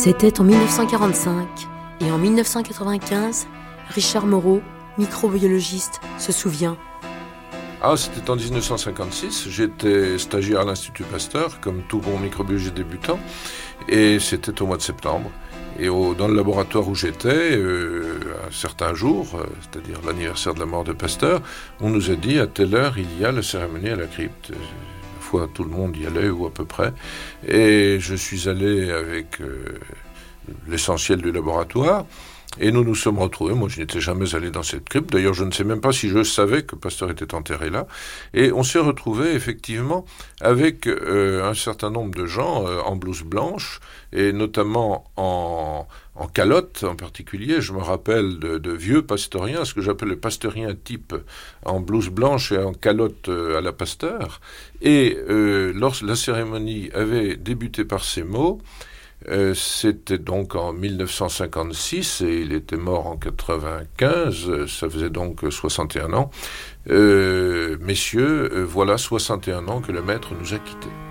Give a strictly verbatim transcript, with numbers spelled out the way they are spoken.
C'était en dix-neuf cent quarante-cinq et en dix-neuf cent quatre-vingt-quinze, Richard Moreau, microbiologiste, se souvient. Ah, c'était en dix-neuf cent cinquante-six, j'étais stagiaire à l'Institut Pasteur, comme tout bon microbiologiste débutant, et c'était au mois de septembre. Et au, dans le laboratoire où j'étais, euh, un certain jour, euh, c'est-à-dire l'anniversaire de la mort de Pasteur, on nous a dit à telle heure il y a la cérémonie à la crypte. Une fois tout le monde y allait, ou à peu près. Et je suis allé avec euh, l'essentiel du laboratoire. Et nous nous sommes retrouvés, moi je n'étais jamais allé dans cette crypte, d'ailleurs je ne sais même pas si je savais que Pasteur était enterré là, et on s'est retrouvés effectivement avec euh, un certain nombre de gens euh, en blouse blanche, et notamment en, en calotte en particulier. Je me rappelle de, de vieux pasteuriens, ce que j'appelle le pasteurien type, en blouse blanche et en calotte euh, à la Pasteur, et euh, lorsque la cérémonie avait débuté par ces mots, Euh, c'était donc en dix-neuf cent cinquante-six et il était mort en quatre-vingt-quinze, ça faisait donc soixante et un ans. Euh, messieurs, euh, voilà soixante et un ans que le maître nous a quittés.